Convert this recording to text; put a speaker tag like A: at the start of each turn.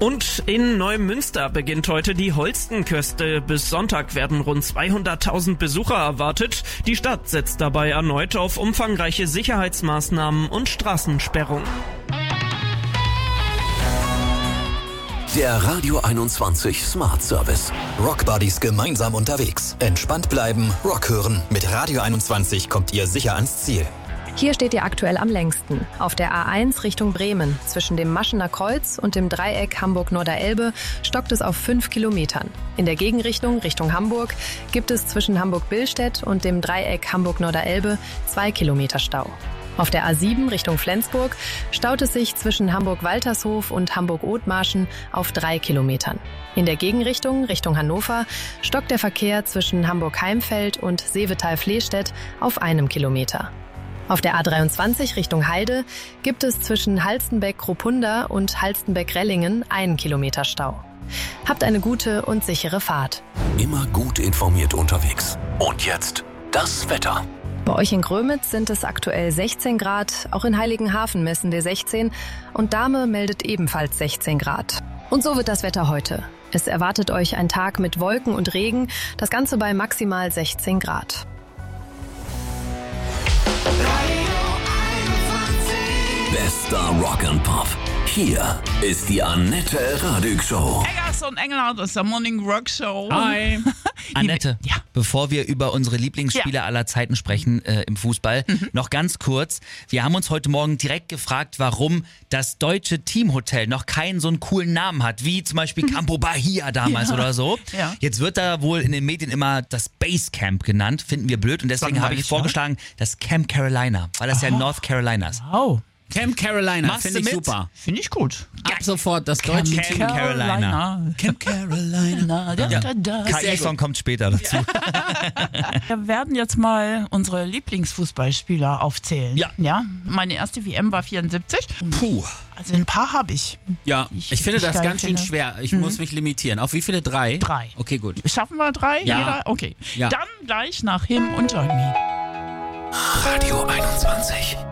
A: Und in Neumünster beginnt heute die Holstenküste. Bis Sonntag werden rund 200.000 Besucher erwartet. Die Stadt setzt dabei erneut auf umfangreiche Sicherheitsmaßnahmen und Straßensperrung.
B: Der Radio 21 Smart Service. Rock Buddies gemeinsam unterwegs. Entspannt bleiben, Rock hören. Mit Radio 21 kommt ihr sicher ans Ziel.
C: Hier steht ihr aktuell am längsten. Auf der A1 Richtung Bremen. Zwischen dem Maschener Kreuz und dem Dreieck Hamburg-Norderelbe stockt es auf 5 Kilometern. In der Gegenrichtung Richtung Hamburg gibt es zwischen Hamburg-Billstedt und dem Dreieck Hamburg-Norderelbe 2 Kilometer Stau. Auf der A7 Richtung Flensburg staut es sich zwischen Hamburg-Waltershof und Hamburg-Othmarschen auf 3 Kilometern. In der Gegenrichtung Richtung Hannover stockt der Verkehr zwischen Hamburg-Heimfeld und Seevetal-Flehstedt auf 1 Kilometer. Auf der A23 Richtung Heide gibt es zwischen Halstenbeck-Kropunda und Halstenbeck-Rellingen 1 Kilometer Stau. Habt eine gute und sichere Fahrt.
B: Immer gut informiert unterwegs. Und jetzt das Wetter.
C: Bei euch in Grömitz sind es aktuell 16 Grad, auch in Heiligenhafen messen wir 16 und Dahme meldet ebenfalls 16 Grad. Und so wird das Wetter heute. Es erwartet euch ein Tag mit Wolken und Regen, das Ganze bei maximal 16 Grad.
B: Bester Rock and Pop. Hier ist die Annette Radig Show.
D: Eggers und Engelhardt aus der Morning Rock Show.
E: Hi. Annette,
D: Ja.
E: bevor wir über unsere Lieblingsspieler aller Zeiten sprechen im Fußball, noch ganz kurz. Wir haben uns heute Morgen direkt gefragt, warum das deutsche Teamhotel noch keinen so einen coolen Namen hat, wie zum Beispiel Campo Bahia damals oder so.
D: Ja.
E: Jetzt wird da wohl in den Medien immer das Basecamp genannt, finden wir blöd. Und deswegen habe ich vorgeschlagen, das Camp Carolina, weil das ja North Carolina ist.
D: Oh,
F: Camp Carolina,
E: Machst
F: finde
E: du
F: ich
E: mit?
F: super.
D: finde ich gut.
F: Ab sofort das deutsche
E: Camp
F: Team.
E: Carolina.
F: Camp Carolina.
E: KI-Song kommt später dazu.
D: Wir werden jetzt mal unsere Lieblingsfußballspieler aufzählen.
F: Ja.
D: Meine erste WM war 74.
F: Puh.
D: Also ein paar habe ich.
F: Ja, ich finde das
D: geil
F: ganz schön
D: finde.
F: schwer. Ich muss mich limitieren. Auf wie viele? 3?
D: 3.
F: Okay, gut.
D: Schaffen wir 3?
F: Ja.
D: Jeder? Okay.
F: Ja.
D: Dann gleich nach Him und Join Me.
B: Radio 21.